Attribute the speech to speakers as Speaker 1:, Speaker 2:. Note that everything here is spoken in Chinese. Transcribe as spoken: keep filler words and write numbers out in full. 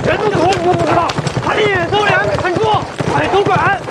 Speaker 1: 人都走，你都不知道，他一眼都两很多，快走转！